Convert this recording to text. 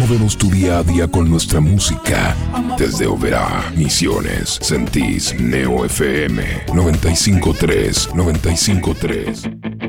Movemos tu día a día con nuestra música. Desde Oberá, Misiones, Sentís, Neo FM 95.3, 95.3.